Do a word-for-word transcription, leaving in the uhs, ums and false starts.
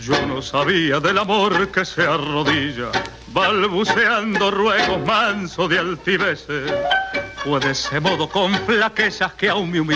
Yo no sabía del amor que se arrodilla, balbuceando ruegos manso de altiveces. Fue de ese modo con flaquezas que aún me humilla.